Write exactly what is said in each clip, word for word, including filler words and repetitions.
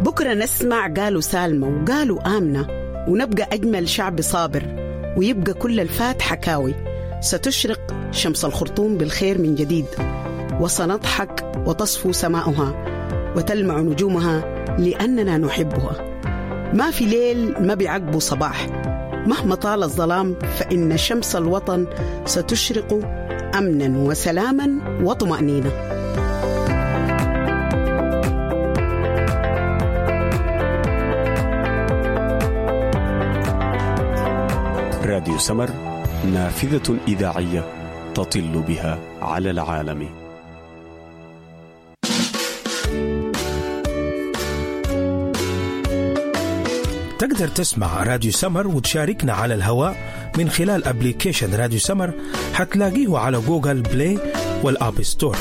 بكرة نسمع قالوا سالمة وقالوا آمنة، ونبقى أجمل شعب صابر، ويبقى كل الفات حكاوي. ستشرق شمس الخرطوم بالخير من جديد، وسنضحك وتصفو سماؤها وتلمع نجومها لأننا نحبها. ما في ليل ما بيعقبه صباح، مهما طال الظلام فإن شمس الوطن ستشرق أمنا وسلاما وطمأنينة. راديو سمر، نافذة إذاعية تطل بها على العالم. تقدر تسمع راديو سمر وتشاركنا على الهواء من خلال أبليكيشن راديو سمر، حتلاقيه على جوجل بلاي والآب ستور.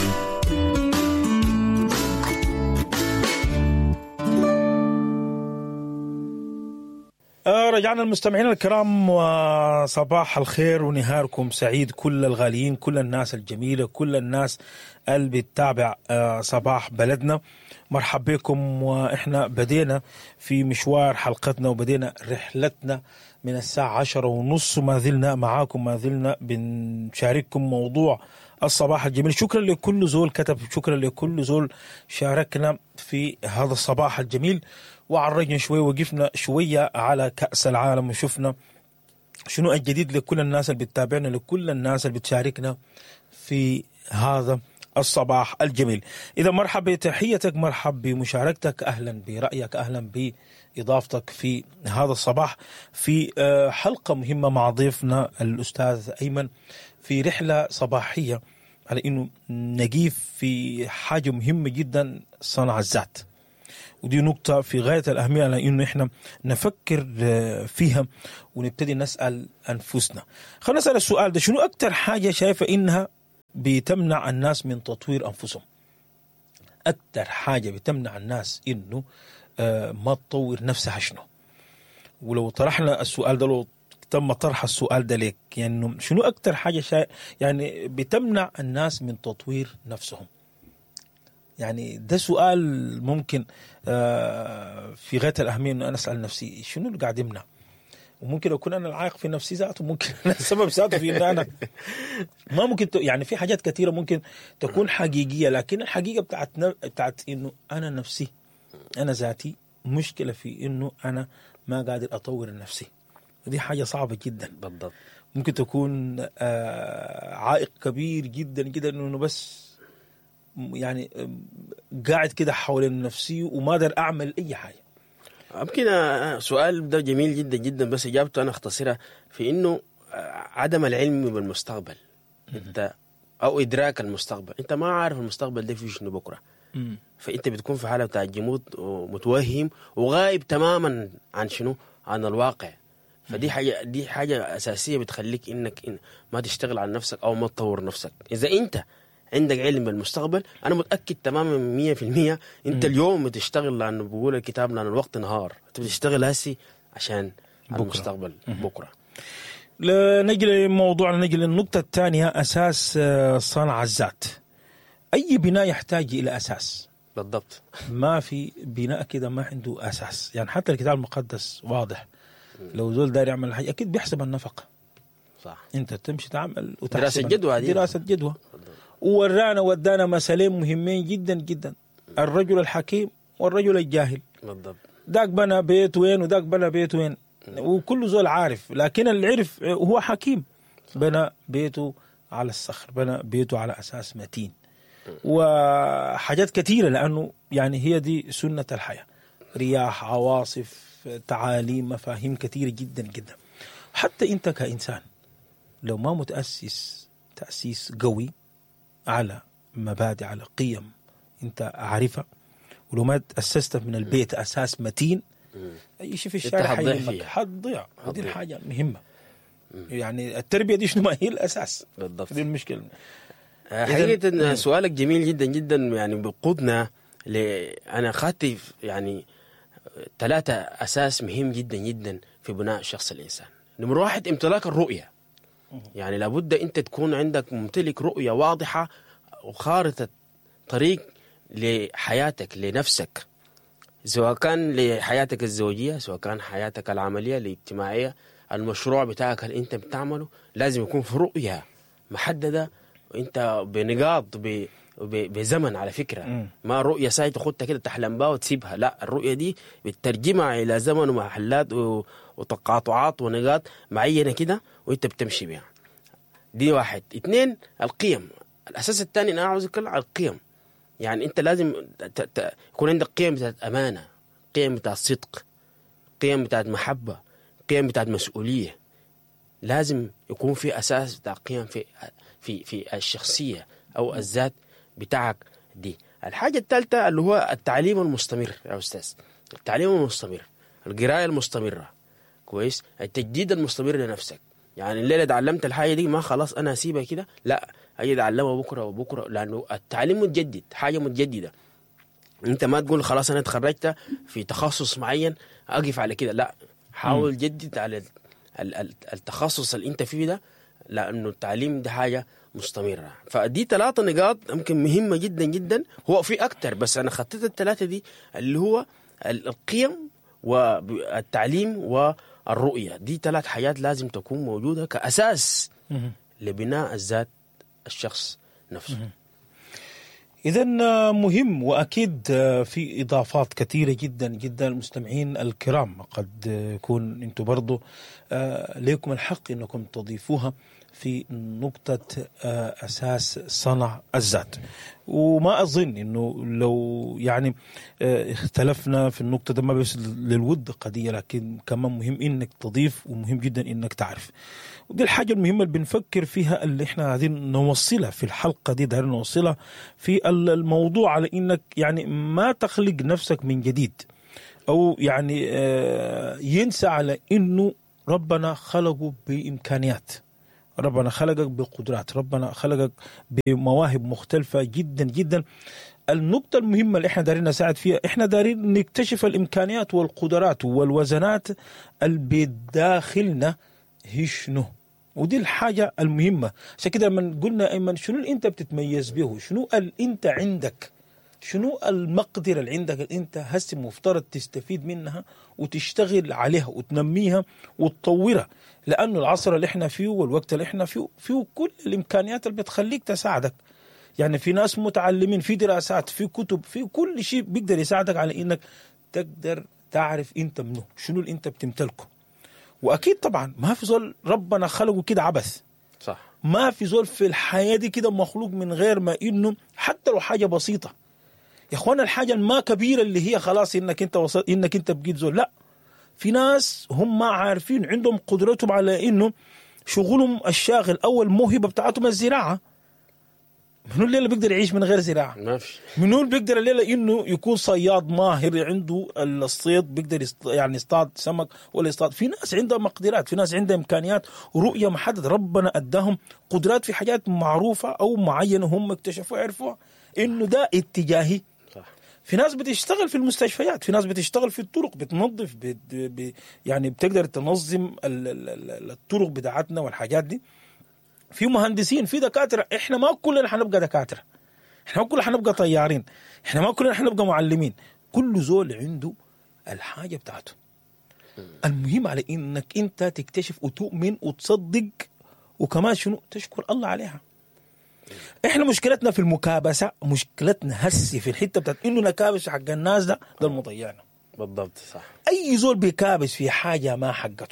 رجعنا المستمعين الكرام، وصباح الخير ونهاركم سعيد كل الغاليين، كل الناس الجميلة، كل الناس اللي بتتابع صباح بلدنا. مرحب بكم، وإحنا بدينا في مشوار حلقتنا وبدينا رحلتنا من الساعة عشرة ونص، وما زلنا معاكم، ما زلنا بنشارككم موضوع الصباح الجميل. شكرا لكل زول كتب، شكرا لكل زول شاركنا في هذا الصباح الجميل، وعرجنا شوي، وقفنا شوية على كأس العالم، وشفنا شنو الجديد لكل الناس اللي بتتابعنا، لكل الناس اللي بتشاركنا في هذا الصباح الجميل. إذا مرحب بتحيتك، مرحب بمشاركتك، أهلا برأيك، أهلا بإضافتك في هذا الصباح في حلقة مهمة مع ضيفنا الأستاذ أيمن، في رحلة صباحية على إنه نجيف في حاجة مهمة جدا، صنع الذات. ودي نقطة في غاية الأهمية، على إنه إحنا نفكر فيها ونبتدي نسأل أنفسنا. خلينا نسأل السؤال ده، شنو أكتر حاجة شايفة إنها بتمنع الناس من تطوير أنفسهم؟ أكتر حاجة بتمنع الناس إنه ما تطور نفسها شنو؟ ولو طرحنا السؤال ده، لو تم طرح السؤال ده لك، يعني شنو أكتر حاجة شا... يعني بتمنع الناس من تطوير نفسهم؟ يعني ده سؤال ممكن في غاية الأهمية إنه أنا أسأل نفسي شنو اللي قاعد يمنع. وممكن أكون أنا العائق في نفسي ذاته، ممكن أنا السبب ذاته في إن أنا ما ممكن ت... يعني في حاجات كثيرة ممكن تكون حقيقية، لكن الحقيقة بتاعت بتاعت إنه أنا نفسي، أنا ذاتي، مشكلة في إنه أنا ما قادر أطور نفسي. ودي حاجة صعبة جدا. بالضبط. ممكن تكون آه عائق كبير جدا جدا، إنه بس يعني قاعد كده حول نفسي وما أقدر أعمل أي حاجة. يمكن سؤال ده جميل جدا جدا، بس إجابته أنا أختصرها في إنه عدم العلم بالمستقبل. أنت أو إدراك المستقبل، أنت ما عارف المستقبل ده فيه شنو بكرة، فأنت بتكون في حالة بتاع جمود ومتوهم وغايب تماما عن شنو، عن الواقع. فدي حاجة دي حاجة أساسية بتخليك إنك إن ما تشتغل على نفسك أو ما تطور نفسك. إذا أنت عندك علم بالمستقبل، أنا متأكد تماما مية في المية أنت م. اليوم بتشتغل، لأنه بقول الكتاب لأن الوقت نهار، أنت بتشتغل هسي عشان بكرة. المستقبل م. بكرة. نجي لموضوعنا، نجي للنقطة الثانية، أساس صنع الذات. أي بناء يحتاج إلى أساس. بالضبط. ما في بناء كده ما عنده أساس. يعني حتى الكتاب المقدس واضح، لو زول داير يعمل حاجة أكيد بيحسب النفقة. صح. أنت تمشي تعمل دراسة جدوى. دراسة جدوى. وورانا ودانا مثالين مهمين جدا جدا، الرجل الحكيم والرجل الجاهل. بالضبط. داك بنى بيت وين وداك بنى بيت وين، وكل زول عارف، لكن اللي عرف هو حكيم، بنى بيته على الصخر، بنى بيته على أساس متين، وحاجات كثيرة، لأنه يعني هي دي سنة الحياة، رياح، عواصف، تعاليم، مفاهيم كثيرة جدا جدا. حتى أنت كإنسان لو ما متأسس تأسيس قوي على مبادئ، على قيم انت عارفها، ولو ما تأسست من البيت أساس متين، أي شيء في الشارع حيهمك، حتضيع. ودي الحاجة مهمة. يعني التربية دي شنو ما هي الأساس. بالضبط. دي المشكلة. حقيقة سؤالك جميل جدا جدا، يعني بقودنا ل أنا خدت يعني ثلاثة أساس مهم جدا جدا في بناء شخص الإنسان. نمرة واحد، امتلاك الرؤية. يعني لابد أنت تكون عندك ممتلك رؤية واضحة وخارطة طريق لحياتك، لنفسك. سواء كان لحياتك الزوجية، سواء كان حياتك العملية الاجتماعية، المشروع بتاعك اللي انت بتعمله لازم يكون في رؤية محددة، وانت بنقاط ب... ب... بزمن على فكرة. م. ما رؤية ساي تاخدها كده تحلم بها وتسيبها، لا، الرؤية دي بتترجمها إلى زمن ومحلات و... وتقاطعات ونقاط معينة كده وانت بتمشي بها. دي واحد. اثنين، القيم. الأساس الثاني أنا عاوز أتكلم عن القيم. يعني أنت لازم ت... ت... يكون عندك قيم بتاعت أمانة، قيم بتاعت صدق، قيم بتاعت محبة، قيم بتاعت مسؤولية. لازم يكون في أساس بتاع قيم في في في الشخصية أو الذات بتاعك دي. الحاجة الثالثة اللي هو التعليم المستمر يا أستاذ، التعليم المستمر، القراءة المستمرة، كويس، التجديد المستمر لنفسك. يعني الليلة تعلمت الحاجة دي ما خلاص أنا أسيبها كده، لا، أجي أتعلمها بكرة وبكرة، لأنه التعليم متجدد، حاجة متجددة. أنت ما تقول خلاص أنا تخرجت في تخصص معين أقف على كده، لا، حاول جدد على التخصص اللي أنت فيه ده، لأنه التعليم ده حاجة مستمرة. فدي ثلاثة نقاط يمكن مهمة جدا جدا. هو في أكتر بس أنا خطيت الثلاثة دي، اللي هو القيم والتعليم والرؤية. دي ثلاث حاجات لازم تكون موجودة كأساس لبناء الذات الشخص نفسه. إذن مهم، وأكيد في إضافات كثيرة جدا جدا. المستمعين الكرام قد يكون أنتم برضو ليكم الحق أنكم تضيفوها في نقطة أساس صنع الذات. وما أظن أنه لو يعني اختلفنا في النقطة ده ما بس للود قضية، لكن كمان مهم أنك تضيف ومهم جدا أنك تعرف. ودي الحاجة المهمة اللي بنفكر فيها، اللي احنا عايزين نوصلها في الحلقة دي، دايرين نوصلها في الموضوع، على انك يعني ما تخلق نفسك من جديد، او يعني ينسى على انه ربنا خلقه بامكانيات، ربنا خلقك بقدرات، ربنا خلقك بمواهب مختلفة جدا جدا. النقطة المهمة اللي احنا دارين نساعد فيها، احنا دارين نكتشف الامكانيات والقدرات والوزنات اللي بداخلنا هي شنو. ودي الحاجة المهمة. عشان كده لما قلنا أيمن شنو اللي أنت بتتميز به، شنو اللي أنت عندك، شنو المقدرة اللي عندك اللي أنت هسه مفترض تستفيد منها وتشتغل عليها وتنميها وتطورها، لأنه العصر اللي احنا فيه والوقت اللي احنا فيه فيه كل الإمكانيات اللي بتخليك تساعدك. يعني في ناس متعلمين، في دراسات، في كتب، في كل شيء بيقدر يساعدك على إنك تقدر تعرف أنت منه، شنو اللي أنت بتمتلكه. وأكيد طبعا ما في زول ربنا خلقه كده عبث، صح، ما في زول في الحياة دي كده مخلوق من غير ما إنه حتى لو حاجة بسيطة يا أخوانا، الحاجة ما كبيرة اللي هي خلاص إنك أنت وصل إنك أنت بقيت زول، لا، في ناس هم ما عارفين عندهم قدرتهم على إنه شغلهم الشاغل أو الموهبة بتاعتهم الزراعة. منو الليلة بيقدر يعيش من غير زراعة؟ ما في. منو بيقدر الليلة إنه يكون صياد ماهر عنده الصيد، بيقدر يصط... يعني يصطاد سمك ولا يصطاد. في ناس عندها مقدرات، في ناس عندها إمكانيات ورؤية محددة، ربنا أداهم قدرات في حاجات معروفة أو معينة هم اكتشفوا عرفوها إنه ده اتجاهي. صح. في ناس بتشتغل في المستشفيات، في ناس بتشتغل في الطرق، بتنظف بت... ب... يعني بتقدر تنظم الطرق بتاعتنا والحاجات دي. في مهندسين، في دكاترة. احنا ما كلنا حنبقى دكاترة، احنا ما كلنا حنبقى طيارين، احنا ما كلنا حنبقى معلمين. كل زول عنده الحاجة بتاعته. المهم على انك انت تكتشف وتؤمن وتصدق، وكمان شنو تشكر الله عليها. احنا مشكلتنا في المكابسة، مشكلتنا هسي في الحتة بتاعت انه نكابس حق الناس، ده ده المضيعنا. بالضبط، صح. اي زول بيكابس في حاجة ما حقته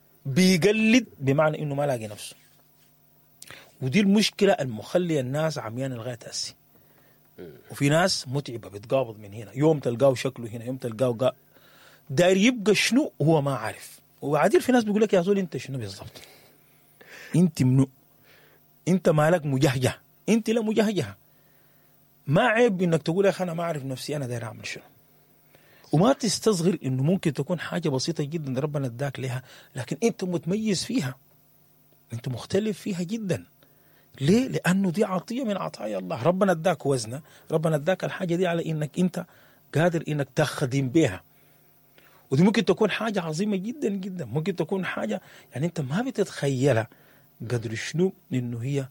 بيقلد، بمعنى انه ما لاقي نفسه. ودي المشكلة المخلية الناس عميان لغاية هسي. وفي ناس متعبة بتقابض من هنا، يوم تلقاه شكله هنا، يوم تلقاه قا... داير يبقى شنو هو ما عارف. وبعدين في ناس بيقول لك يا زول انت شنو بالضبط، انت منو، انت مالك مجهجه، انت لا مجهجه. ما عيب انك تقول يا اخي انا ما اعرف نفسي انا داير اعمل شنو. وما تستصغر انه ممكن تكون حاجة بسيطة جدا ربنا اداك لها، لكن انت متميز فيها، انت مختلف فيها جدا. ليه؟ لأنه دي عطية من عطايا الله. ربنا اداك وزنة، ربنا اداك الحاجة دي على إنك أنت قادر إنك تخدم بها. ودي ممكن تكون حاجة عظيمة جدا جدا، ممكن تكون حاجة يعني أنت ما بتتخيلها قدر شنو إنه هي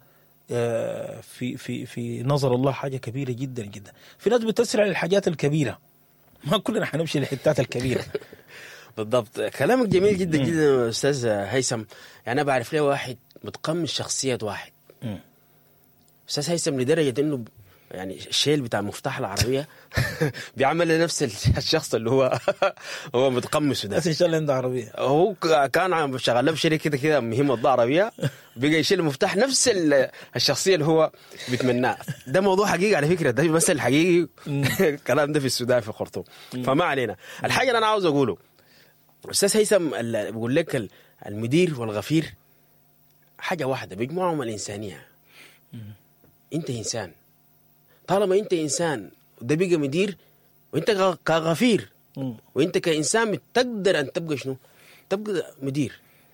في في في نظر الله حاجة كبيرة جدا جدا. في ناس بتسرع للحاجات الكبيرة، ما كلنا حنمشي للحتات الكبيرة. بالضبط، كلامك جميل جدا جدا أستاذ هيثم. يعني أنا بعرف ليه واحد متقمص شخصية واحد مم. أستاذ هيثم لدرجة إنه يعني الشيل بتاع مفتاح العربية بيعمل لنفس الشخص اللي هو هو متقمصه ده. بس إن شاء الله عنده عربية. هو كان شغال بشركة كده كده مهمة ضاع عربية، بقى يشيل المفتاح نفس الشخصية اللي هو بيتمناه. ده موضوع حقيقي على فكرة، ده مثل حقيقي الكلام ده في السودان في الخرطوم. فما علينا. الحاجة اللي أنا عاوز أقوله أستاذ هيثم، بقول لك المدير والغفير حاجة واحدة بيجمعهم الإنسانية. أنت إنسان، طالما أنت إنسان ده بقى مدير، وأنت كغفير وأنت كإنسان تقدر أن تبقى شنو؟ تبقى مدير.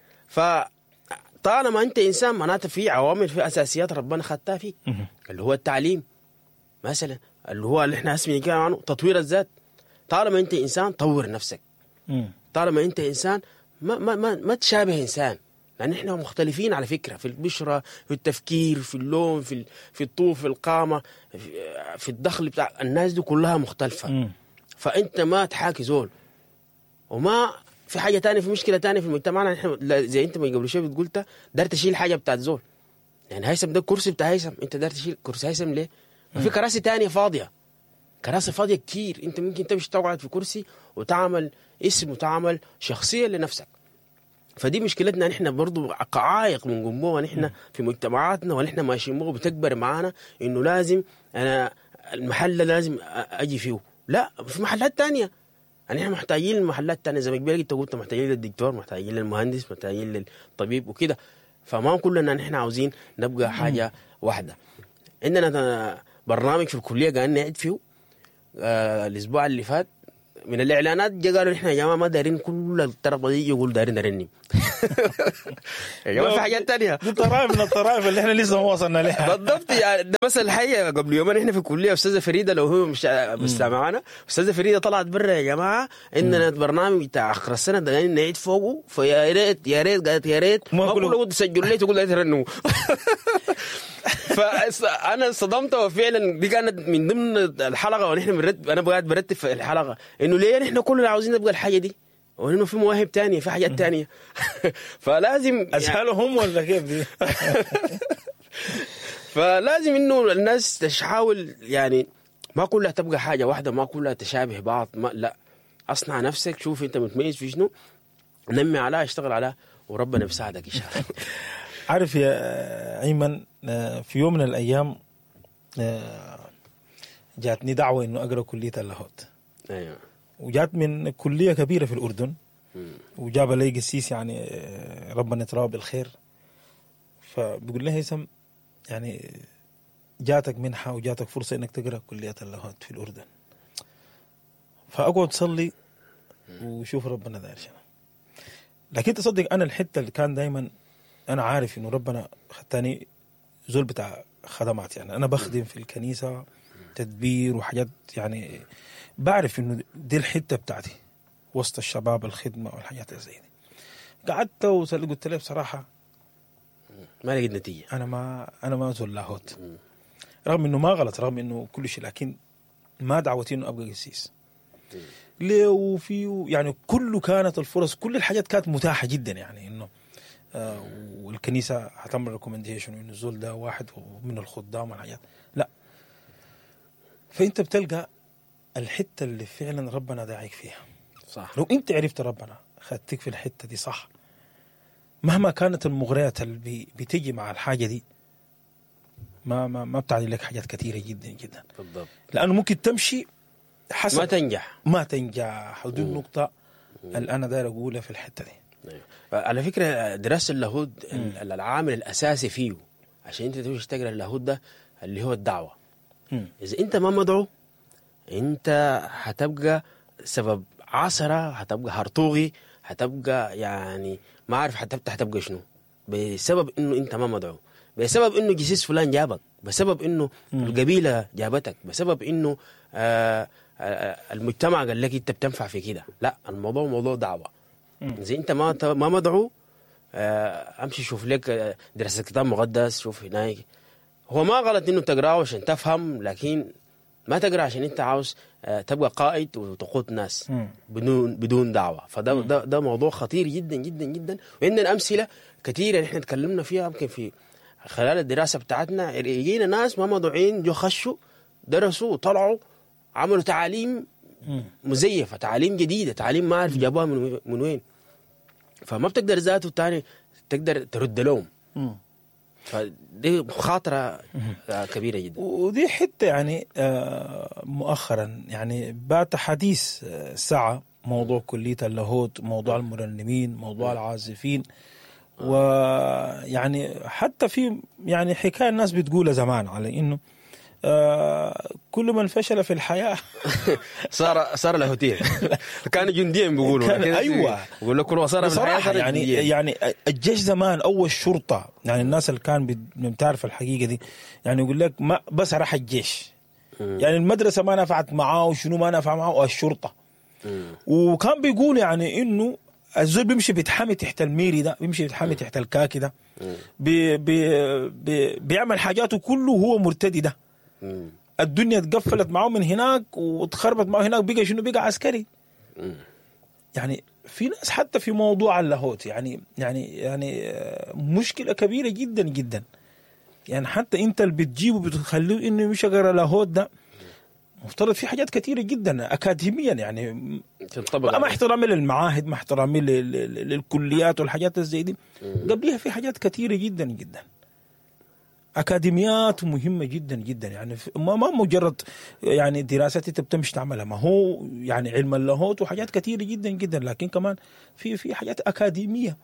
فطالما أنت إنسان معناته في عوامل، في أساسيات ربنا خدتها فيك، اللي هو التعليم مثلا، اللي هو اللي احنا اسمه نتكلم عنه تطوير الذات. طالما أنت إنسان طور نفسك. طالما أنت إنسان ما ما ما, ما تشابه إنسان، لأن إحنا مختلفين على فكرة في البشرة، في التفكير، في اللون، في في الطول، في القامة، في الدخل بتاع الناس دي كلها مختلفة. م. فأنت ما تحاكي زول، وما في حاجة تانية، في مشكلة تانية في المجتمع. إحنا زي أنت ما قبل شوي بتقولت دار تشيل حاجة بتاعت زول، يعني هيثم ده كرسي بتاع هيثم، أنت دار تشيل كرسي هيثم ليه؟ ما في كراسي تانية فاضية، كراسي فاضية كتير. أنت ممكن تمشي تقعد في كرسي وتعمل اسم وتعمل شخصية لنفسك. فدي مشكلتنا نحن برضو كعائق من جنبوها نحن في مجتمعاتنا، ونحن ماشيين بوه بتكبر معانا انه لازم انا المحل لازم اجي فيه. لا، في محلات تانية، يعني احنا محتاجين المحلات تانية زي ما كبير انت قلت، محتاجين للدكتور، محتاجين للمهندس، محتاجين للطبيب وكده. فما كلنا نحن عاوزين نبقى حاجة واحدة. عندنا برنامج في الكلية قاعدين نعد فيه آه الاسبوع اللي فات من الاعلانات، جا قالوا احنا يا جماعه ما دارين كل الطرف دي يقول دارين نرنم. يا جماعه في حاجات تانية، دي طرائف من الطرائف اللي احنا لسه ما وصلنا لها. بالضبط. يعني ده مثل الحقيقه قبل يومين احنا في الكليه استاذه فريده، لو هو مش مستمع معنا، استاذه فريده طلعت برا يا جماعه عندنا برنامج بتاع اخر السنه ده قاعدين نعيد فوقه، فيا ريت يا ريت قالت يا ريت ما كله تسجل لي تقول لي ترنموا. فانا صدمت، وفعلا دي كانت من ضمن الحلقه، ونحن بنرتب، انا قاعد برتب في الحلقه انه ليه نحن كلنا عاوزين نبقى الحاجه دي، وانه في مواهب تانية، في حاجات تانية. فلازم اسهلهم ولا كيف دي؟ فلازم انه الناس تحاول، يعني ما كلها تبقى حاجه واحده، ما كلها تشابه بعض، ما لا، اصنع نفسك، شوف انت متميز في شنو، نمي عليها، اشتغل عليها، وربنا بيساعدك ان شاء الله. عارف يا ايمن، في يوم من الايام جاتني دعوه انه اقرا كليه اللاهوت. ايوه. وجات من كليه كبيره في الاردن، وجاب لي قسيس يعني ربنا يتراه بالخير، فبيقول لي هيثم يعني جاتك منحه وجاتك فرصه انك تقرا كليه اللاهوت في الاردن، فاقعد صلي وشوف ربنا داير شنو. لكن تصدق انا الحته اللي كان دايما أنا عارف إنه ربنا خدتني زول بتاع خدمات، يعني أنا بخدم في الكنيسة تدبير وحاجات، يعني بعرف إنه دي الحتة بتاعتي وسط الشباب، الخدمة والحاجات زي دي. قعدت وقلت له بصراحة ما لقيت نتيجة. أنا ما أنا ما زول لاهوت، رغم إنه ما غلط، رغم إنه كل شيء، لكن ما دعوتي إنه أبقى قسيس. ليه؟ وفي يعني كله كانت الفرص، كل الحاجات كانت متاحة جدا، يعني إنه آه والكنيسة هتعمل ريكومنديشن إنه الزول ده واحد من الخدام والحاجات، لا. فأنت بتلقى الحتة اللي فعلا ربنا داعيك فيها. صح. لو أنت عرفت ربنا خدتك في الحتة دي صح، مهما كانت المغريات اللي بتيجي مع الحاجة دي ما ما ما بتعني لك حاجات كثيرة جدا جدا. بالضبط. لأنه ممكن تمشي حسب ما تنجح ما تنجح. هذه النقطة اللي أنا داير أقولها في الحتة دي. على فكرة دراسة اللاهوت العامل الأساسي فيه عشان أنت تمشي تقرأ اللاهوت ده اللي هو الدعوة. م. إذا أنت ما مدعو أنت هتبقى سبب عصرة، هتبقى هرطوغي، هتبقى يعني ما عارف هتبقى هتبقى شنو، بسبب إنه أنت ما مدعو، بسبب إنه جسيس فلان جابك، بسبب إنه م. القبيلة جابتك، بسبب إنه آآ آآ المجتمع قال لك أنت بتنفع في كده. لا، الموضوع موضوع دعوة. إذا أنت ما ما مدعو أمشي شوف لك دراسة كتاب مقدس، شوف هناك. هو ما غلط إنه تقرأه عشان تفهم، لكن ما تقرأ عشان أنت عاوز تبقى قائد وتقود ناس بدون بدون دعوة. فده ده, ده موضوع خطير جدا جدا جدا، وعندنا أمثلة كثيرة نحن تكلمنا فيها يمكن في خلال الدراسة بتاعتنا. يجينا ناس ما موضوعين جو خشوا درسوا وطلعوا عملوا تعاليم مزيفة، تعاليم جديدة، تعاليم ما عارف جابوها من, من وين. فما بتقدر ذاته الثاني تقدر ترد لهم. فدي مخاطرة كبيرة جدا. ودي حتى يعني مؤخرا يعني بات حديث ساعة موضوع كلية اللاهوت، موضوع المرنمين، موضوع العازفين. ويعني حتى في يعني حكاية الناس بتقولها زمان على إنه آه كل من فشل في الحياة صار صار لاهوتيا. كانوا جنديين بيقولوا كان أيوة بيقول لك كل صار في الحياة يعني جنديين. يعني الجيش زمان أول شرطة، يعني الناس اللي كان بتعرف الحقيقة دي يعني يقول لك ما بس راح الجيش، يعني المدرسة ما نفعت معاه وشنو ما نفع معاه الشرطة. وكان بيقول يعني إنه الزول بيمشي بيتحمي تحت الميري ده، بيمشي بيتحمي تحت الكاكي ده، بي بي بي بيعمل حاجاته كله هو مرتدي ده. الدنيا اتقفلت معه من هناك وتخربت معه هناك، بقى شنو بقى عسكري. يعني في ناس حتى في موضوع اللاهوت يعني يعني يعني مشكلة كبيرة جدا جدا. يعني حتى انت اللي بتجيبه بتخليه انه مش يقرا لاهوت ده، مفترض في حاجات كثيرة جدا أكاديميا يعني ما احترامي للمعاهد، ما احترامي للكليات والحاجات الزي دي، قبلها في حاجات كثيرة جدا جدا أكاديميات مهمة جدا جدا. يعني ما ما مجرد يعني دراسات انت بتمشي تعملها، ما هو يعني علم اللاهوت وحاجات كثيرة جدا جدا، لكن كمان في في حاجات أكاديمية.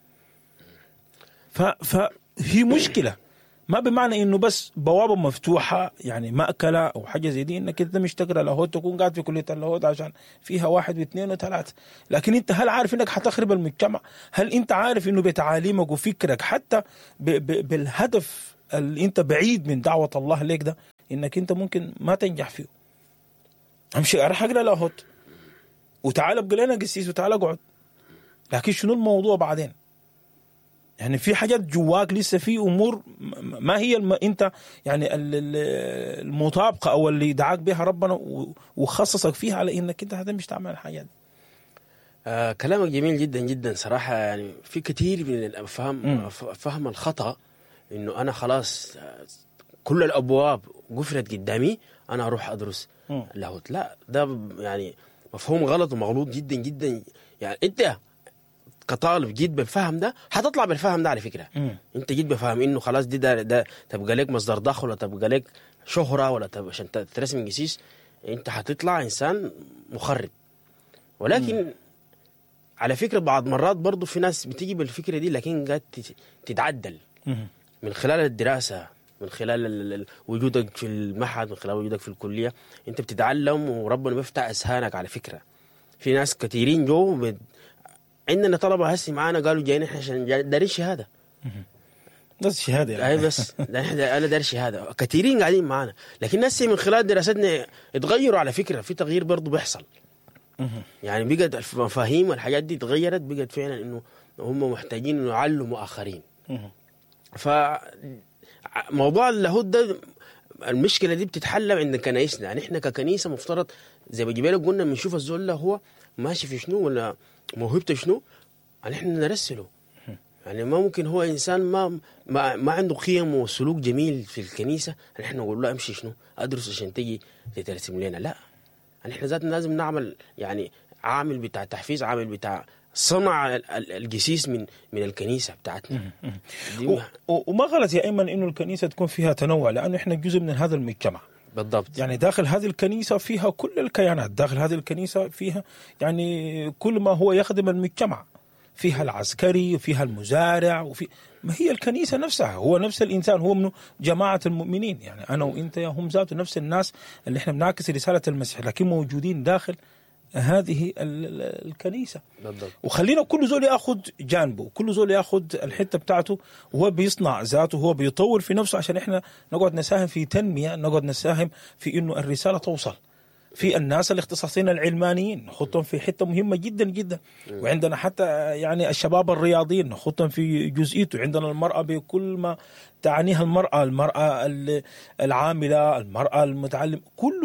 ف فهي مشكلة، ما بمعنى انه بس بوابه مفتوحه يعني مأكله او حاجه زي دي انك انت مش تقرا لاهوت تكون قاعد في كليه اللاهوت عشان فيها واحد واثنين وثلاثه. لكن انت هل عارف انك حتخرب المجتمع؟ هل انت عارف انه بتعاليمك وفكرك حتى ب ب بالهدف اللي انت بعيد من دعوه الله ليك ده انك انت ممكن ما تنجح فيه؟ امشي اروح اقرا لاهوت وتعال ابقى لنا قسيس وتعال اقعد، لكن شنو الموضوع بعدين؟ يعني في حاجات جواك لسه في امور ما هي الم... انت يعني المطابقه او اللي دعاك بها ربنا وخصصك فيها على انك انت هذا مش تعمل الحاجات دي. آه كلامك جميل جدا جدا صراحه. يعني في كثير من الافهام فهم الخطا انه انا خلاص كل الابواب قفلت قدامي انا اروح ادرس لاهوت. لا، ده يعني مفهوم غلط ومغلوط جدا جدا. يعني انت كطالب جيت بالفهم ده هتطلع بالفهم ده على فكرة. م. انت جيت بفهم انه خلاص دي ده, ده تبقى لك مصدر دخل ولا تبقى لك شهرة ولا تبقى عشان ترسم قسيس، انت هتطلع انسان مخرب. ولكن م. على فكرة بعض مرات برضو في ناس بتيجي بالفكرة دي لكن قاعد تتعدل م. من خلال الدراسة، من خلال وجودك في المعهد، من خلال وجودك في الكلية انت بتتعلم وربنا بيفتح أذهانك. على فكرة في ناس كثيرين جو بد... عندنا طلبة هسي معانا قالوا جايين احنا عشان دارين شهادة. بس شهادة يعني. اي بس انا داري شهادة. كثيرين قاعدين معانا، لكن ناس من خلال دراستنا اتغيروا. على فكرة في تغيير برضو بيحصل. يعني بقت المفاهيم والحاجات دي اتغيرت، بقت فعلا انه هم محتاجين انه يعلموا اخرين. فموضوع اللاهوت ده المشكلة دي بتتحل عند كنايسنا. يعني احنا ككنيسة مفترض زي ما جبالك قلنا بنشوف الزول ده هو ماشي في شنو ولا موهبته شنو، يعني احنا نرسله. يعني ما ممكن هو انسان ما ما, ما عنده قيم وسلوك جميل في الكنيسه يعني احنا نقول له امشي شنو ادرس عشان تجي ترسم لنا. لا، يعني احنا ذاتنا لازم نعمل يعني عامل بتاع تحفيز، عامل بتاع صنع القسيس من من الكنيسه بتاعتنا. وما غلط يا ايمن انه الكنيسه تكون فيها تنوع، لانه احنا جزء من هذا المجتمع. بالضبط. يعني داخل هذه الكنيسة فيها كل الكيانات، داخل هذه الكنيسة فيها يعني كل ما هو يخدم المجتمع، فيها العسكري وفيها المزارع وفي ما هي الكنيسة نفسها هو نفس الإنسان، هو من جماعة المؤمنين. يعني أنا وإنت يا هم ذاته نفس الناس اللي إحنا بنعكس رسالة المسيح، لكن موجودين داخل هذه الكنيسة. بالضبط. وخلينا كل زول ياخذ جانبه، كل زول ياخذ الحتة بتاعته، وهو بيصنع ذاته، هو بيطور في نفسه عشان احنا نقعد نساهم في تنمية، نقعد نساهم في انه الرسالة توصل. في الناس الاختصاصيين العلمانيين نحطهم في حتة مهمة جدا جدا، وعندنا حتى يعني الشباب الرياضيين نحطهم في جزئيته، عندنا المرأة بكل ما تعنيها المرأة، المرأة العاملة، المرأة المتعلم، كل ده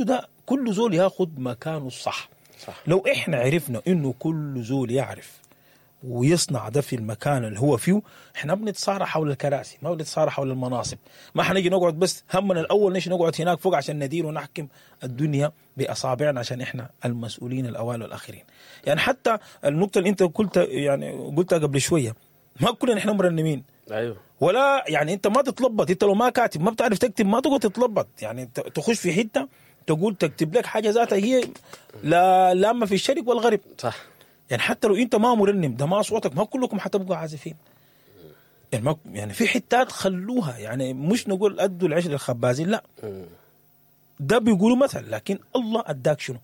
كل زول ياخد مكانه الصح. صح. لو احنا عرفنا انه كل زول يعرف ويصنع ده في المكان اللي هو فيه، احنا بنتصارع حول الكراسي، ما بنتصارع حول المناصب. ما حنجي نقعد بس همنا الاول نيجي نقعد هناك فوق عشان ندير ونحكم الدنيا باصابعنا عشان احنا المسؤولين الاوائل والاخرين. يعني حتى النقطه اللي انت قلت يعني قلتها قبل شويه، ما كلنا احنا مرنمين. ايوه. ولا يعني انت ما تتلبط، انت لو ما كاتب ما بتعرف تكتب ما تقعد تتلبط. يعني تخش في حته تقول تكتب لك حاجه ذاتها هي لا لامه في الشرق والغرب. صح. يعني حتى لو انت ما مرنم ده ما صوتك ما كلكم حتبقوا عازفين. يعني ما يعني في حتات خلوها، يعني مش نقول ادوا العيش للخبازين، لا ده بيقولوا مثل، لكن الله اداك شنو؟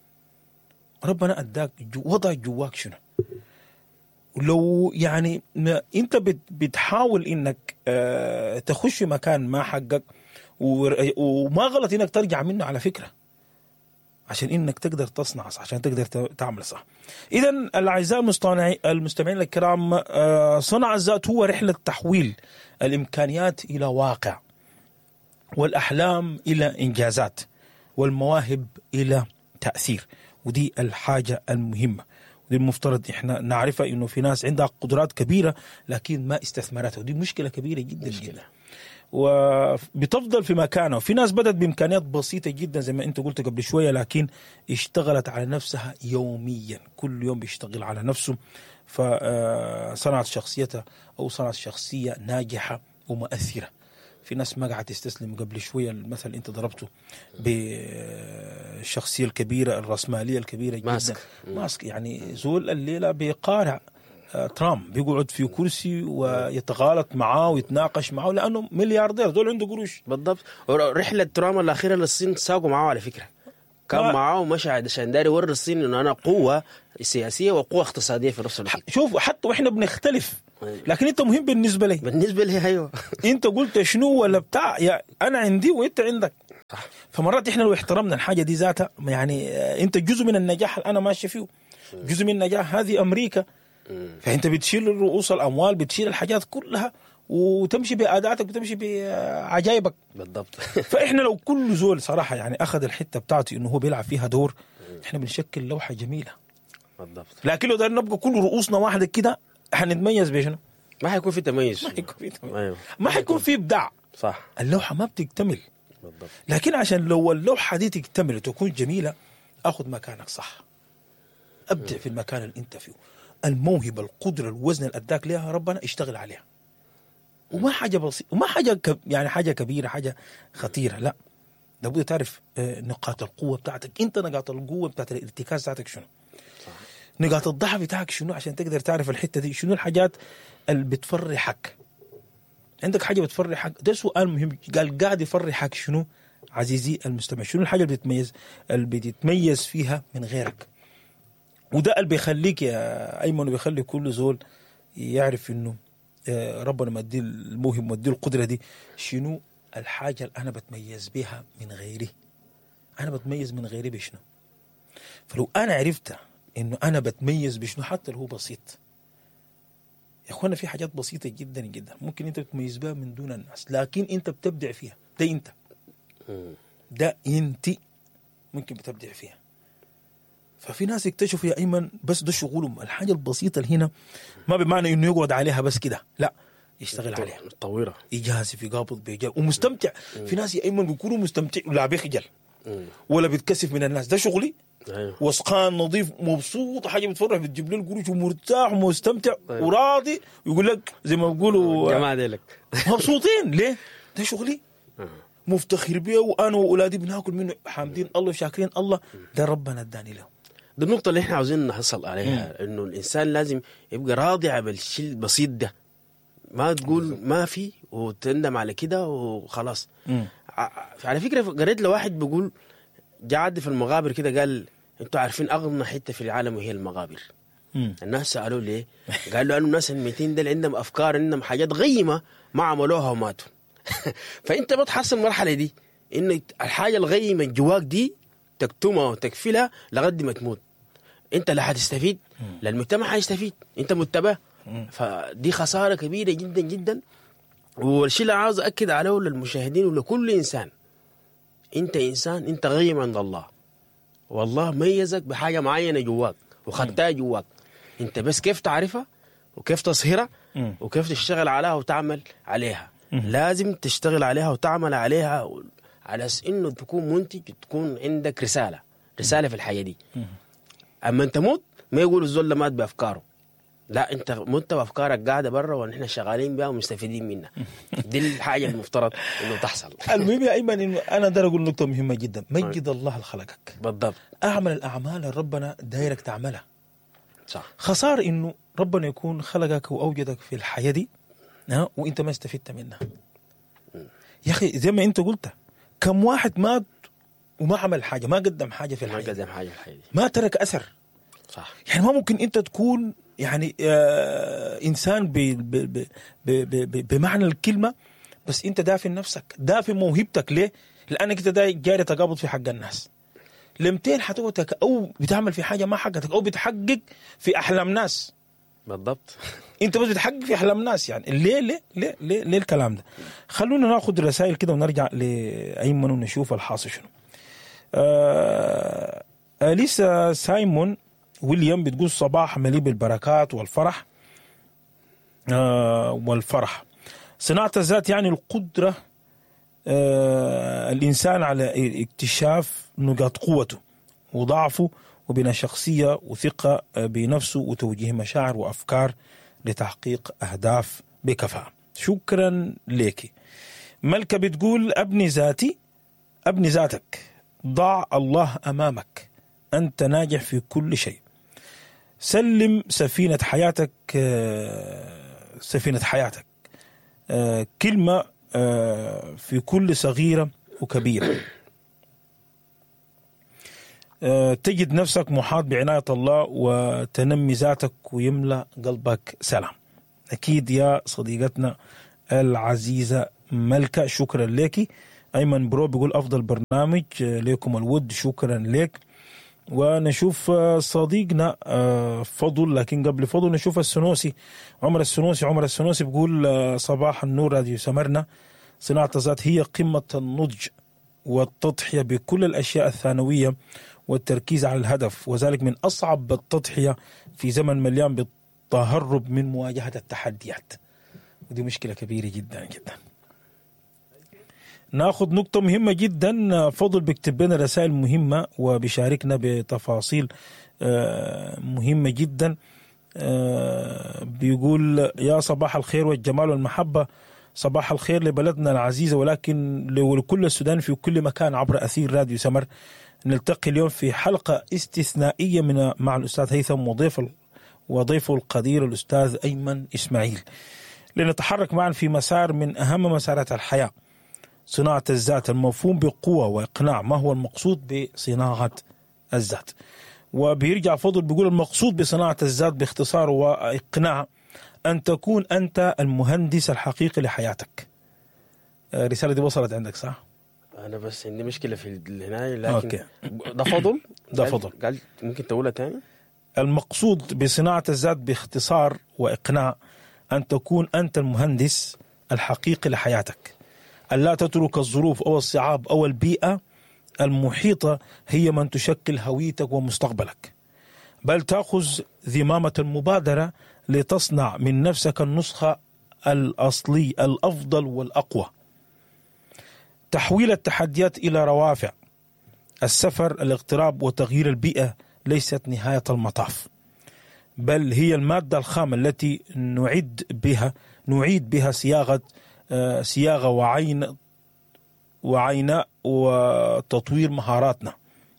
ربنا اداك جو وضع جواك شنو؟ ولو يعني انت بتحاول انك اه تخش في مكان ما حقك، وما غلط انك ترجع منه على فكره عشان انك تقدر تصنع صح، عشان تقدر تعمل صح. اذا الاعزاء المستمعين الكرام، صنع الذات هو رحله تحويل الامكانيات الى واقع، والاحلام الى انجازات، والمواهب الى تاثير. ودي الحاجه المهمه، ودي المفترض احنا نعرفها، انه في ناس عندها قدرات كبيره لكن ما استثمرتها، ودي مشكله كبيره جدا مشكلة. جدا، وبتفضل في مكانه. وفي ناس بدأت بإمكانيات بسيطة جدا زي ما أنت قلت قبل شوية، لكن اشتغلت على نفسها يوميا، كل يوم بيشتغل على نفسه، فصنعت شخصيتها أو صنعت شخصية ناجحة ومؤثرة. في ناس ما قاعد تستسلم. قبل شوية المثل أنت ضربته بالشخصية الكبيرة الرأسمالية الكبيرة جدا، ماسك, ماسك يعني زول الليلة بيقارع ترامب، بيقعد في كرسي ويتغالط معاه ويتناقش معاه لأنه ملياردير، دول عنده قروش. بالضبط. رحلة ترامب الأخيرة للصين ساقوا معاه على فكرة، كان ما... معاه ومشى عشان داري يوري الصين إنه أنا قوة سياسية وقوة اقتصادية في نفس الوقت. شوف حتى وإحنا بنختلف لكن أنت مهم بالنسبة لي. بالنسبة لي أيوه. أنت قلت شنو ولا بتاع، يا أنا عندي وأنت عندك. فمرات إحنا لو احترمنا الحاجة دي ذاتها، يعني أنت جزء من النجاح اللي أنا ماشي فيه، جزء من النجاح هذه أمريكا. فأنت بتشيل رؤوس الأموال، بتشيل الحاجات كلها وتمشي بأداتك وتمشي بعجائبك. بالضبط. فإحنا لو كل زول صراحة يعني أخذ الحتة بتاعتي إنه هو بيلعب فيها دور، إحنا بنشكل لوحة جميلة. بالضبط. لكن لو دارنا نبقى كل رؤوسنا واحدة كده حنتميز بشنو؟ ما حيكون في تميز. ما حيكون في تميز. أيوه. ما حيكون في إبداع. صح. اللوحة ما بتكتمل. بالضبط. لكن عشان لو اللوحة دي تكتمل وتكون جميلة، أخذ مكانك صح، أبدع في المكان اللي أنت فيه. الموهبة، القدرة، الوزن اللي أداك ليها ربنا اشتغل عليها، وما حاجة بسيطة وما حاجة ك... يعني حاجة كبيرة حاجة خطيرة، لا لابد تعرف نقاط القوة بتاعتك. أنت نقاط القوة بتاعت الارتكاز بتاعتك شنو؟ صح. نقاط الضعف بتاعك شنو عشان تقدر تعرف الحتة دي شنو الحاجات اللي بتفرحك. عندك حاجة بتفرحك، ده سؤال مهم. قال قاعد يفرحك شنو عزيزي المستمع؟ شنو الحاجة اللي بتتميز اللي بتتميز فيها من غيرك؟ وده اللي بيخليك يا أيمن، بيخلي كل زول يعرف إنه ربنا مدي الموهب مدي القدرة دي شنو الحاجة اللي أنا بتميز بها من غيري. أنا بتميز من غيري بشنو؟ فلو أنا عرفت إنه أنا بتميز بشنو حتى لو هو بسيط، يا أخوانا في حاجات بسيطة جدا جدا ممكن أنت بتميز بها من دون الناس، لكن أنت بتبدع فيها. ده أنت ده أنت ممكن بتبدع فيها. ففي ناس اكتشفوا يا أيمن بس ده شغلهم، الحاجة البسيطة اللي هنا ما بمعنى إنه يقعد عليها بس كده، لا يشتغل عليها طويرة، يجازف يقابض بيجال ومستمتع. في ناس يا أيمن بيكونوا مستمتع ولا بيخجل ولا بيتكسف من الناس. ده شغلي. أيوه. وسخان نظيف مبسوط، حاجة بتفرح بتجيب له القروش ومرتاح ومستمتع. أيوه. وراضي ويقول لك زي ما بيقولوا جماعة ديلك مبسوطين ليه؟ ده شغلي. مفتخر بيه وأنا وأولادي بناكل منه حامدين الله وشاكرين الله. ده ربنا اداني له. ده النقطة اللي احنا عاوزين نحصل عليها، انه الانسان لازم يبقى راضي بالشيء البسيط ده، ما تقول ما في وتندم على كده وخلاص. مم. على فكرة قريت لواحد بيقول جاعد في المغابر كده، قال انتوا عارفين اغنى حتة في العالم وهي المغابر. مم. الناس سألوا ليه؟ قال له انه الناس الميتين دول عندهم افكار، عندهم حاجات غيمة ما عملوها وماتوا. فانت بتحصل المرحلة دي ان الحاجة الغيمة جواك دي تكتمها وتكفلها لغد ما تموت. انت لا هتستفيد لا المجتمع هيستفيد، انت متبع. فدي خسارة كبيرة جدا جدا. والشيء اللي عاوز أكد عليه للمشاهدين ولكل إنسان، انت انسان، انت قيم عند الله، والله ميزك بحاجه معينه جواك وخدتها جواك، انت بس كيف تعرفها وكيف تصهرها وكيف تشتغل عليها وتعمل عليها. لازم تشتغل عليها وتعمل عليها على انه تكون منتج، تكون عندك رساله رساله في الحياه دي. اما انت موت ما يقول الزول مات بافكاره، لا، انت مت بافكارك قاعده برا ونحن شغالين بها ومستفيدين منها. دي الحاجه المفترض انه تحصل. المهم يا ايمن انه انا داير اقول نقطه مهمه جدا، مجد الله اللي خلقك بالضبط، اعمل الاعمال اللي ربنا دايرك تعملها. صح. خسار انه ربنا يكون خلقك واوجدك في الحياه دي ها وانت ما استفدت منها. يا اخي زي ما انت قلت، كم واحد مات وما عمل حاجه، ما قدم حاجه في الحياه، ما قدم حاجه في الحياه دي، ما ترك اثر. صح. يعني ما ممكن انت تكون يعني آه انسان ب ب ب ب ب بمعنى الكلمه، بس انت دافن نفسك، دافن موهبتك. ليه؟ لانك انت جاري تقابض في حق الناس. لمتين حتوتك او بتعمل في حاجه ما حقتك او بتحقق في احلام ناس. بالضبط. انت بس بتحقق في احلام ناس. يعني ليه ليه ليه ليه, ليه الكلام ده؟ خلونا ناخذ رسائل كده ونرجع لايمن ونشوف الحاصل شنو. آه اليسا سايمون ويليام بتقول صباح مليء بالبركات والفرح. آه والفرح صناعة الذات يعني القدرة آه الإنسان على اكتشاف نقاط قوته وضعفه وبناء شخصية وثقة بنفسه وتوجيه مشاعر وأفكار لتحقيق أهداف بكفاءة. شكرا لك. ملكة بتقول أبني ذاتي، أبني ذاتك، ضع الله أمامك، أنت ناجح في كل شيء. سلم سفينة حياتك، سفينة حياتك كلمة في كل صغيرة وكبيرة. تجد نفسك محاط بعناية الله وتنمي ذاتك ويملأ قلبك سلام. أكيد يا صديقتنا العزيزة ملكة، شكرا لك. أيمن برو بيقول أفضل برنامج لكم الود، شكرا لك. ونشوف صديقنا فضل، لكن قبل فضل نشوف السنوسي عمر السنوسي. عمر السنوسي بيقول صباح النور راديو سمرنا، صناعة الذات هي قمة النضج والتضحية بكل الأشياء الثانوية والتركيز على الهدف، وذلك من أصعب التضحية في زمن مليان بالتهرب من مواجهة التحديات، ودي مشكلة كبيرة جدا جدا. ناخذ نقطة مهمة جدا. فضل بيكتب لنا رسائل مهمة وبيشاركنا بتفاصيل مهمة جدا. بيقول يا صباح الخير والجمال والمحبة، صباح الخير لبلدنا العزيزة ولكن ولكل السودان في كل مكان عبر أثير راديو سمر. نلتقي اليوم في حلقة استثنائية من مع الأستاذ هيثم وضيف وضيفه القدير الأستاذ أيمن إسماعيل، لنتحرك معا في مسار من أهم مسارات الحياة، صناعة الذات، المفهوم بقوة وإقناع. ما هو المقصود بصناعة الذات؟ وبيرجع فضل بيقول المقصود بصناعة الذات باختصار وإقناع أن تكون أنت المهندس الحقيقي لحياتك. الرسالة دي وصلت عندك صح؟ أنا بس عندي مشكلة في الهناية، لكن أوكي. ده فضل ده فضل قال ممكن تقولها تاني. المقصود بصناعة الذات باختصار وإقناع أن تكون أنت المهندس الحقيقي لحياتك، أن لا تترك الظروف أو الصعاب أو البيئة المحيطة هي من تشكل هويتك ومستقبلك، بل تأخذ ذمامة المبادرة لتصنع من نفسك النسخة الأصلي الأفضل والأقوى. تحويل التحديات إلى روافع. السفر، الاغتراب وتغيير البيئة ليست نهاية المطاف، بل هي المادة الخام التي نعيد بها نعيد بها صياغة صياغة وعين وعيناء وتطوير مهاراتنا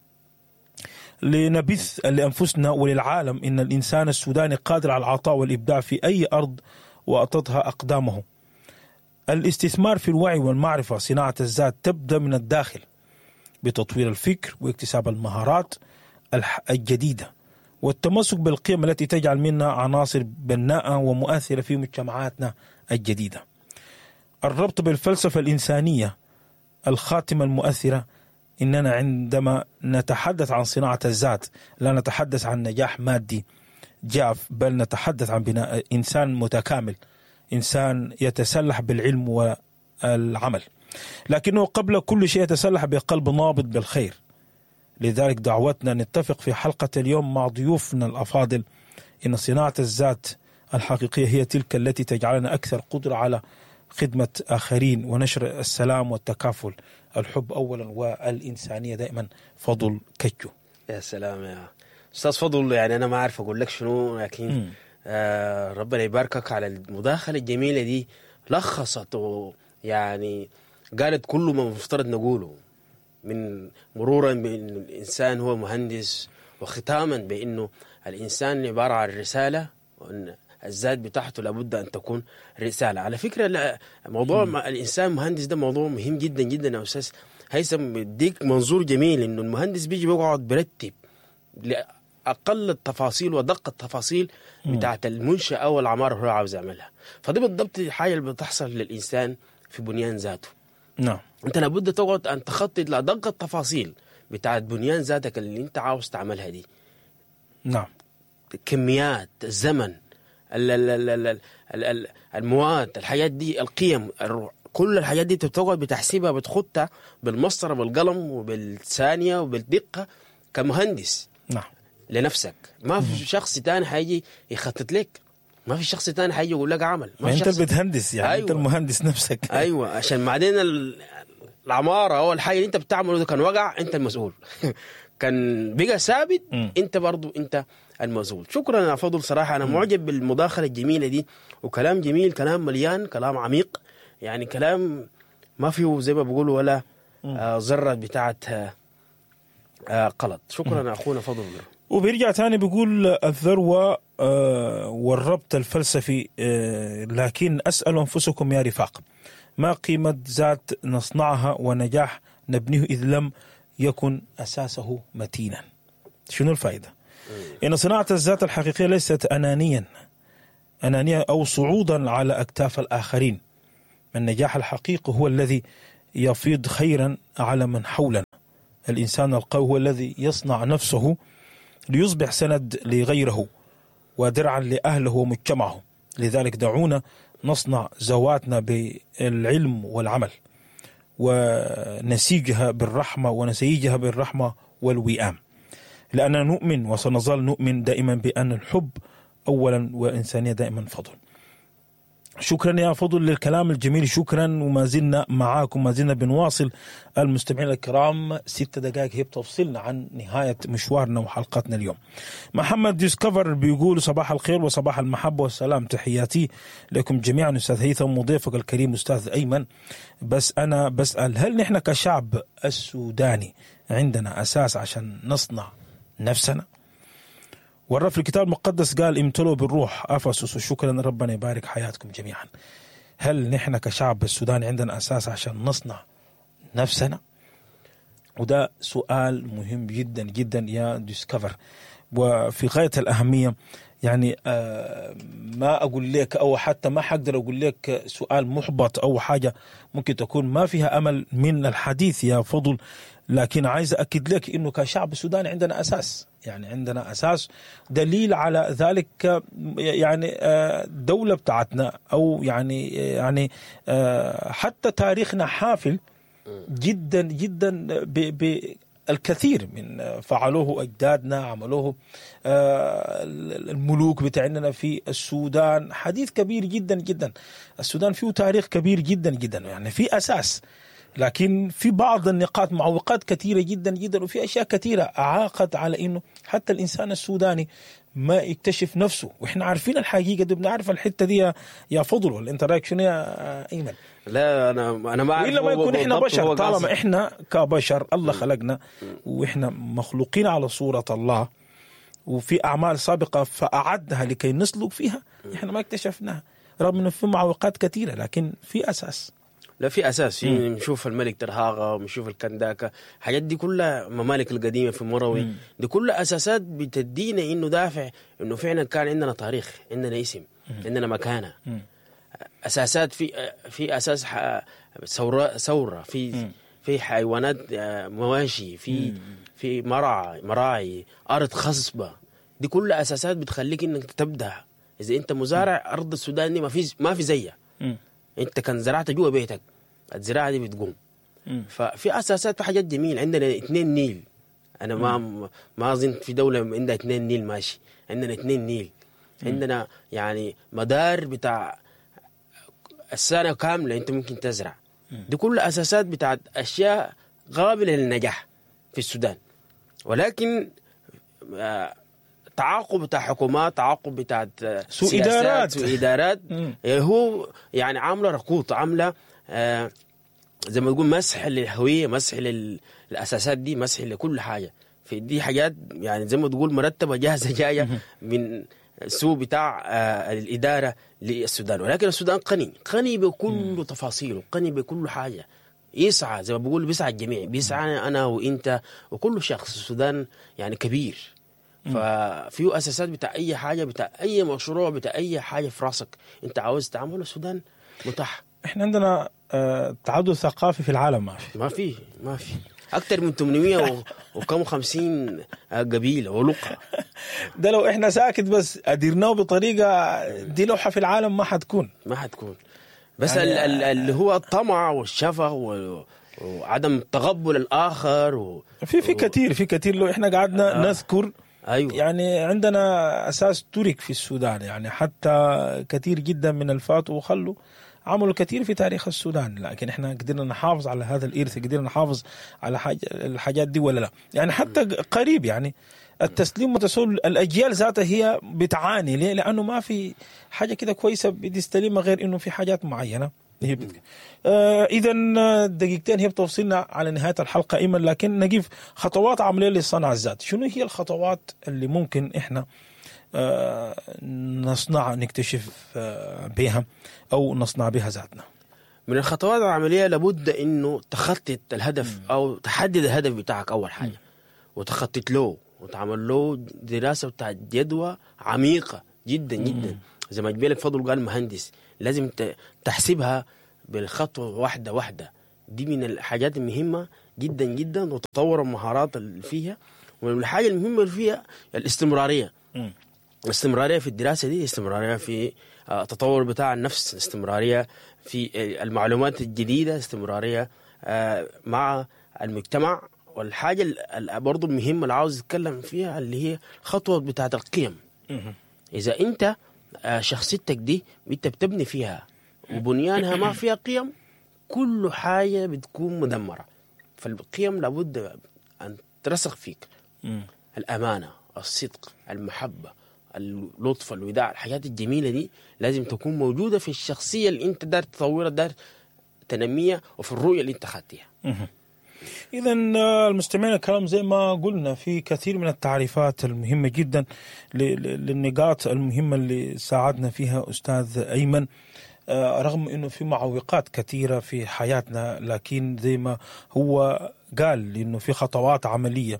لنبث لأنفسنا وللعالم إن الإنسان السوداني قادر على العطاء والإبداع في أي أرض وأطتها أقدامه. الاستثمار في الوعي والمعرفة. صناعة الذات تبدأ من الداخل بتطوير الفكر واكتساب المهارات الجديدة والتمسك بالقيم التي تجعل منا عناصر بناءة ومؤثرة في مجتمعاتنا الجديدة. الربط بالفلسفة الإنسانية الخاتمة المؤثرة. إننا عندما نتحدث عن صناعة الذات لا نتحدث عن نجاح مادي جاف، بل نتحدث عن بناء إنسان متكامل، إنسان يتسلح بالعلم والعمل. لكنه قبل كل شيء يتسلح بقلب نابض بالخير. لذلك دعوتنا نتفق في حلقة اليوم مع ضيوفنا الأفاضل إن صناعة الذات الحقيقية هي تلك التي تجعلنا أكثر قدرة على خدمة آخرين ونشر السلام والتكافل، الحب أولا والإنسانية دائما. فضل كتشو. يا سلام يا أستاذ فضل، يعني أنا ما أعرف أقول لك شنو، لكن آه ربنا يباركك على المداخلة الجميلة دي. لخصت يعني قالت كل ما مفترض نقوله، من مرورا بأن الإنسان هو مهندس، وختاما بأنه الإنسان عبارة عن رسالة، وأن الذات بتاعته لابد أن تكون رسالة. على فكرة موضوع الإنسان مهندس ده موضوع مهم جدا جدا يا أستاذ هيثم. بديك منظور جميل إنه المهندس بيجي بيقعد برتب لأقل التفاصيل ودق التفاصيل بتاعت المنشأة أو العمارة هو عاوز يعملها. فدي بالضبط حاجة اللي بتحصل للإنسان في بنيان ذاته. نعم. أنت لابد تقعد أن تخطط لأدق التفاصيل بتاعت بنيان ذاتك اللي أنت عاوز تعملها دي. نعم. كميات، الزمن، المواد، الحاجات دي، القيم، كل الحاجات دي تقعد بتحسيبها، بتخطها بالمسطرة بالقلم وبالثانية وبالدقة كمهندس. نعم. لنفسك. ما في شخص تاني حيجي يخطط لك، ما في شخص تاني حيجي يقول لك عمل. ما انت بتهندس يعني. أيوة. انت المهندس نفسك. ايوه، عشان بعدين العمارة او الحاجة اللي انت بتعمله ده كان وقع انت المسؤول كان بقى ثابت انت برضو انت المسؤول. شكرا يا فضل، صراحة انا معجب بالمداخلة الجميلة دي، وكلام جميل، كلام مليان، كلام عميق، يعني كلام ما فيه زي ما بقولوا ولا آه ذرة بتاعت آه قلط. شكرا يا اخونا فضل. وبيرجع تاني بيقول الذروة آه والربط الفلسفي، آه لكن أسأل أنفسكم يا رفاق، ما قيمة ذات نصنعها ونجاح نبنيه إذ لم يكن أساسه متينا؟ شنو الفائدة؟ إن صناعة الذات الحقيقية ليست أنانيا أنانية أو صعودا على أكتاف الآخرين. النجاح الحقيقي هو الذي يفيض خيرا على من حولنا. الإنسان القوي هو الذي يصنع نفسه ليصبح سند لغيره ودرعا لأهله ومجتمعه. لذلك دعونا نصنع ذواتنا بالعلم والعمل، ونسيجها بالرحمة ونسيجها بالرحمة والوئام، لأننا نؤمن وسنظل نؤمن دائما بأن الحب أولا والإنسانية دائما فضل. شكرا يا فضل للكلام الجميل، شكرا. وما زلنا معاكم، ما زلنا بنواصل المستمعين الكرام. ست دقائق هي بتفصلنا عن نهاية مشوارنا وحلقتنا اليوم. محمد ديسكفر بيقول صباح الخير وصباح المحبة والسلام، تحياتي لكم جميعا أستاذ هيثم وضيفك الكريم أستاذ أيمن. بس أنا بسأل، هل نحن كشعب السوداني عندنا أساس عشان نصنع نفسنا؟ والرب في الكتاب المقدس قال امتلوا بالروح أفسس. وشكرا، ربنا يبارك حياتكم جميعا. هل نحن كشعب السودان عندنا أساس عشان نصنع نفسنا؟ وده سؤال مهم جدا جدا يا ديسكفر، وفي غاية الأهمية. يعني آه ما أقول لك أو حتى ما حقدر أقول لك سؤال محبط أو حاجة ممكن تكون ما فيها أمل من الحديث يا فضل، لكن عايز أكد لك إنه كشعب السوداني عندنا أساس. يعني عندنا أساس دليل على ذلك. يعني دولة بتاعتنا أو يعني يعني حتى تاريخنا حافل جدا جدا بالكثير من فعلوه أجدادنا، عملوه الملوك بتاعنا في السودان. حديث كبير جدا جدا. السودان فيه تاريخ كبير جدا جدا، يعني في أساس، لكن في بعض النقاط معوقات كثيرة جدا جدا، وفي أشياء كثيرة أعاقت على إنه حتى الإنسان السوداني ما يكتشف نفسه. وإحنا عارفين الحقيقة دي، بنعرف الحتة دي يا فضل. ولا أنت رأيك شنو يا أيمن؟ لا أنا أنا ما أعرف. إلا ما يكون إحنا بشر، طالما إحنا كبشر الله خلقنا وإحنا مخلوقين على صورة الله، وفي أعمال سابقة فأعدها لكي نسلك فيها، إحنا ما اكتشفناها رغم إنه في معوقات كثيرة، لكن في أساس. لا في أساس. في نشوف الملك ترهاغا ونشوف الكنداكا، حاجات دي كلها ممالك القديمة في مروي، مم. دي كلها أساسات بتدينا إنه دافع إنه فعلا كان عندنا تاريخ، عندنا اسم، مم. عندنا مكانة، مم. أساسات. في في أساس ثورة ثورة في مم. في حيوانات مواشي، في مم. في مراعي مراعي أرض خصبة. دي كلها أساسات بتخليك إنك تبدأ. إذا أنت مزارع، أرض السودان دي ما في ما في زيها. انت كان زرعت جوا بيتك، الزراعة دي بتقوم. ففي أساسات في حاجات جميلة. عندنا اثنين نيل، أنا ما ما أظن في دولة عندها اثنين نيل ماشي. عندنا اثنين نيل، عندنا يعني مدار بتاع السنة كاملة أنت ممكن تزرع. دي كل أساسات بتاعت أشياء قابلة للنجاح في السودان. ولكن آه تعاقب بتاع حكومات، تعاقب بتاع سوء إدارات سوء إدارات هو يعني عاملة ركوط، عاملة آه زي ما تقول مسح للهوية، مسح للأساسات دي، مسح لكل حاجة. في دي حاجات يعني زي ما تقول مرتبة جاهزة جاية من السوء بتاع آه الإدارة للسودان. ولكن السودان غني غني بكل تفاصيله، غني بكل حاجة. يسعى زي ما بقول بيسعى الجميع، بيسعى أنا وإنت وكل شخص. السودان يعني كبير، ففيه أساسات بتاع أي حاجة، بتاع أي مشروع، بتاع أي حاجة في راسك أنت عاوز تعمله السودان متاح. إحنا عندنا آه تعدد ثقافي في العالم ما في ما في ما في أكتر من ثمانمائة وكم خمسين قبيلة ولقة. ده لو إحنا ساكت بس أديرناه بطريقة دي لوحة في العالم ما حتكون ما حتكون بس يعني اللي هو الطمع والشفق وعدم تقبل الآخر و... في في كتير في كتير لو إحنا قعدنا آه. نذكر أيوة. يعني عندنا أساس ترك في السودان، يعني حتى كتير جدا من الفات وخلوا عملوا كثير في تاريخ السودان، لكن احنا قدرنا نحافظ على هذا الإرث، قدرنا نحافظ على حاجة الحاجات دي ولا لا. يعني حتى قريب يعني التسليم وتسول الأجيال ذاتها هي بتعاني. ليه؟ لأنه ما في حاجة كده كويسة بتستلمها غير إنه في حاجات معينة هي بتك... آه إذا دقيقتين هي بتوصلنا على نهاية الحلقة إيمن، لكن نجيب خطوات عملية للصناعة الذات. شنو هي الخطوات اللي ممكن إحنا آه نصنع نكتشف آه بها أو نصنع بها ذاتنا؟ من الخطوات العملية لابد إنه تخطط الهدف أو تحدد الهدف بتاعك أول حاجة، وتخطط له وتعمل له دراسة بتاعت جدوى عميقة جدا جدا. زي ما جبالك فضل قال مهندس، لازم تحسبها بالخطوة واحدة واحدة. دي من الحاجات المهمة جدا جدا، وتطور المهارات اللي فيها. والحاجة المهمة اللي فيها الاستمرارية. الاستمرارية في الدراسة دي، استمرارية في تطور بتاع النفس، استمرارية في المعلومات الجديدة، استمرارية مع المجتمع. والحاجة برضو المهمة اللي عاوز اتكلم فيها اللي هي خطوة بتاعت القيم. إذا أنت شخصيتك دي أنت بتبني فيها وبنيانها ما فيها قيم، كل حاجة بتكون مدمرة. فالقيم لابد أن ترسخ فيك. الأمانة، الصدق، المحبة، اللطف، الوداع، الحاجات الجميلة دي لازم تكون موجودة في الشخصية اللي أنت دار تطورها، دار تنمية، وفي الرؤية اللي أنت خدتها. إذا المستمعين الكرام، زي ما قلنا في كثير من التعريفات المهمة جدا للنقاط المهمة اللي ساعدنا فيها أستاذ أيمن، رغم أنه في معوقات كثيرة في حياتنا، لكن زي ما هو قال أنه في خطوات عملية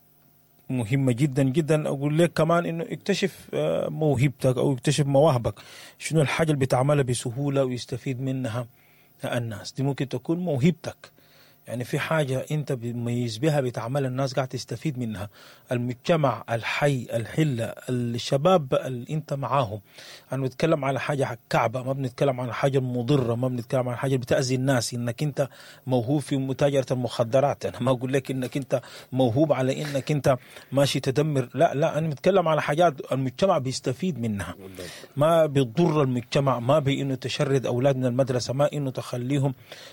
مهمة جدا جدا. أقول لك كمان أنه اكتشف موهبتك أو اكتشف مواهبك، شنو الحاجة اللي بتعملها بسهولة ويستفيد منها الناس. دي ممكن تكون موهبتك، يعني في حاجة أنت بميز بها بتعمل الناس قاعد تستفيد منها. المجتمع، الحي، الحلة، الشباب اللي أنت معاهم. أنا بنتكلم على حاجة كعبة، ما بنتكلم على حاجة مضرة، ما بنتكلم على حاجة بتأذي الناس. إنك أنت موهوب في متاجرة المخدرات، أنا ما أقول لك إنك أنت موهوب على إنك أنت ماشي تدمر، لا لا، أنا بتكلم على حاجات المجتمع بيستفيد منها، ما بيضر المجتمع، ما بإنه تشرد أولاد من المدرسة، ما إنه تخليهم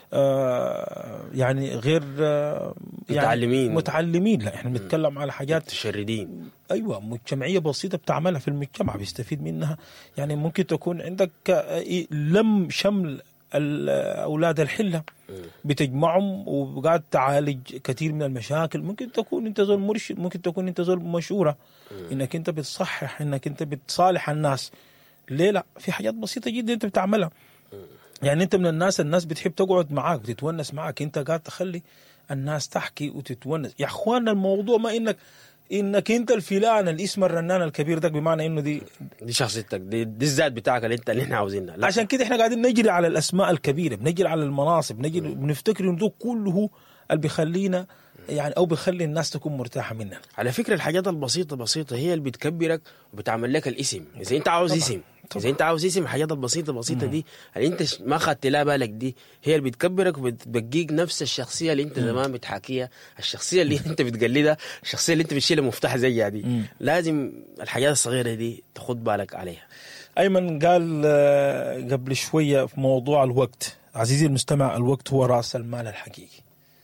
آه يعني غير يعني متعلمين متعلمين لا، احنا بنتكلم على حاجات متشردين. ايوه، مجتمعيه بسيطه بتعملها في المجتمع بيستفيد منها. يعني ممكن تكون عندك لم شمل اولاد الحله بتجمعهم وقاعد تعالج كثير من المشاكل. ممكن تكون انت زول مرشد، ممكن تكون انت زول مشوره، انك انت بتصحح، انك انت بتصالح الناس. ليه لا؟ في حاجات بسيطه جدا انت بتعملها. يعني انت من الناس الناس بتحب تقعد معاك وتتونس معاك، انت قاعد تخلي الناس تحكي وتتونس. يا اخواننا الموضوع ما انك انك انت الفلان الاسم الرنان الكبير ده، بمعنى انه دي دي شخصيتك، دي, دي الذات بتاعك اللي انت اللي احنا عاوزينها. عشان كده احنا قاعدين نجري على الاسماء الكبيره، بنجري على المناصب، نجري بنفتكر انه كله اللي بيخلينا يعني او بيخلي الناس تكون مرتاحه مننا. على فكره الحاجات البسيطه بسيطه هي اللي بتكبرك وبتعمل لك الاسم. اذا انت عاوز طبعًا. اسم اذا انت عاوز اسم الحاجات البسيطه البسيطه دي اللي انت ما خدت لا بالك دي هي اللي بتكبرك وبتبقيك نفس الشخصيه اللي انت زمان بتحاكيها، الشخصيه اللي انت بتقلدها، الشخصيه اللي انت بتشيلها مفتاح زيها دي. مم. لازم الحاجات الصغيره دي تاخد بالك عليها. ايمن قال قبل شويه في موضوع الوقت. عزيزي المستمع، الوقت هو راس المال الحقيقي.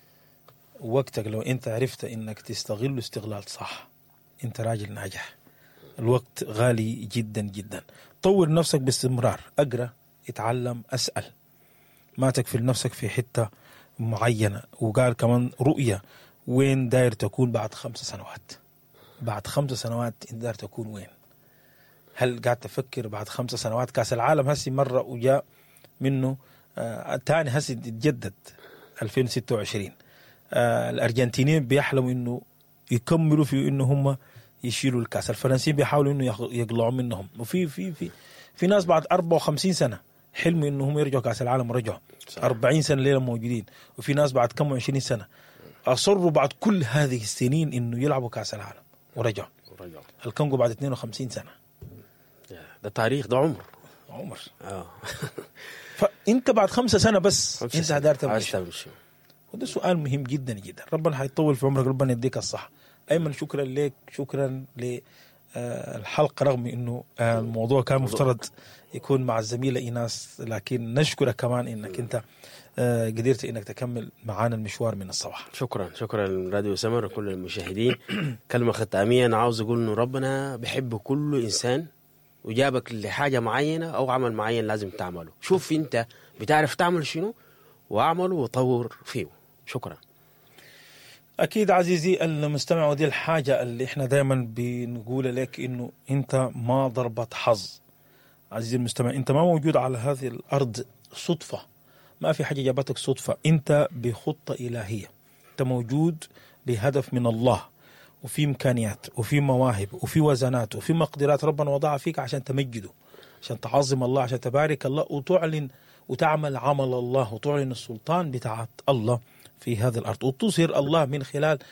وقتك لو انت عرفت انك تستغله استغلال صح انت راجل ناجح. الوقت غالي جدا جدا. طور نفسك باستمرار، اقرأ، اتعلم، اسأل، ما تكفل نفسك في حتة معينة. وقال كمان رؤية، وين داير تكون بعد خمس سنوات؟ بعد خمس سنوات انت داير تكون وين؟ هل قاعد تفكر بعد خمس سنوات كاس العالم هسي مرة وجاء منه آه تاني هسي يتجدد ألفين وستة وعشرين. آه الارجنتينيين بيحلموا انه يكملوا في انه هم يشيلوا الكاس. الفرنسيين بيحاولوا انه يقلعوا منهم. وفي في في في ناس بعد أربعة وخمسين سنة حلموا انهم يرجعوا كاس العالم ورجعوا. أربعين سنة ليلة موجودين. وفي ناس بعد كم عشرين سنة اصروا بعد كل هذه السنين انه يلعبوا كاس العالم ورجعوا. الكونغو بعد اثنين وخمسين سنة. ده تاريخ، ده عمر عمر اه فانت بعد خمسة سنة بس خمسة انت قدرت تمشي. وده سؤال مهم جدا جدا. ربنا حيطول في عمرك، ربنا يديك الصحة. أيمن شكرا لك، شكرا للحلقة رغم أنه الموضوع كان مفترض يكون مع الزميلة إيناس، لكن نشكرك كمان أنك أنت قدرت أنك تكمل معانا المشوار من الصباح. شكرا شكرا راديو سمر وكل المشاهدين. كلمة ختامية أنا عاوز أقول أنه ربنا بيحب كل إنسان وجابك لحاجة معينة أو عمل معين لازم تعمله. شوف أنت بتعرف تعمل شنو وأعمله وطور فيه. شكرا. أكيد عزيزي المستمع، ودي الحاجة اللي إحنا دائما بنقول لك إنه أنت ما ضربة حظ. عزيزي المستمع، أنت ما موجود على هذه الأرض صدفة، ما في حاجة جابتك صدفة، أنت بخطة إلهية، أنت موجود بهدف من الله، وفي إمكانيات وفي مواهب وفي وزنات وفي مقدرات ربنا وضعها فيك عشان تمجده، عشان تعظم الله، عشان تبارك الله وتعلن وتعمل عمل الله وتعلن السلطان بتاعت الله في هذه الأرض وتظهر الله من خلال